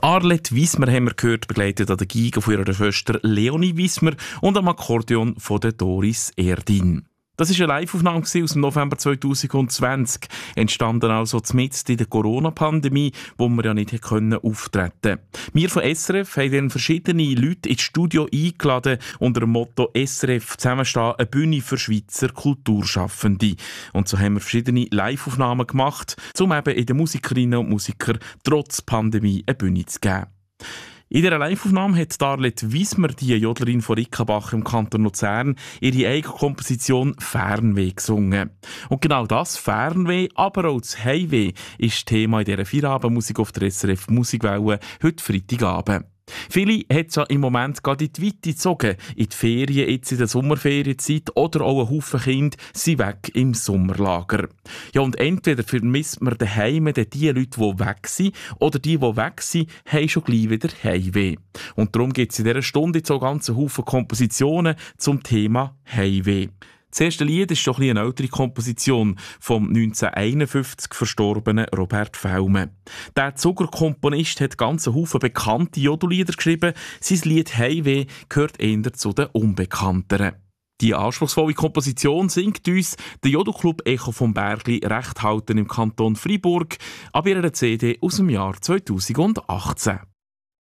Arlette Wismar haben wir gehört, begleitet an der Geige von ihrer Schwester Leonie Wismar und am Akkordeon von der Doris Erdin. Das war eine Live-Aufnahme aus dem November 2020, entstanden also mitten in der Corona-Pandemie, wo wir ja nicht auftreten konnten. Wir von SRF haben dann verschiedene Leute ins Studio eingeladen unter dem Motto «SRF zusammenstehen, eine Bühne für Schweizer Kulturschaffende». Und so haben wir verschiedene Live-Aufnahmen gemacht, um eben in den Musikerinnen und Musikern trotz Pandemie eine Bühne zu geben. In dieser Live-Aufnahme hat Arlette Wismar, die Jodlerin von Rickenbach im Kanton Luzern, ihre eigene Komposition «Fernweh» gesungen. Und genau das, Fernweh, aber auch das Heimweh, ist Thema in dieser Feierabendmusik auf der SRF Musikwelle heute Freitagabend. Viele hat es ja im Moment gerade in die Weite gezogen. In die Ferien, jetzt in der Sommerferienzeit oder auch ein Haufen Kinder sind weg im Sommerlager. Ja, und entweder vermisst man daheim die Leute, die weg sind, oder die weg sind, haben schon gleich wieder Heimweh. Und darum gibt es in dieser Stunde jetzt so ganze Haufen Kompositionen zum Thema Heimweh. Das erste Lied ist schon eine ältere Komposition vom 1951 verstorbenen Robert Fellmann. Der Zuckerkomponist hat ganze Haufen bekannte Jodellieder geschrieben. Sein Lied «Heimweh» gehört eher zu den unbekannteren. Die anspruchsvolle Komposition singt uns der Jodelclub Echo vom Bergli Rechthalten im Kanton Freiburg ab ihrer CD aus dem Jahr 2018.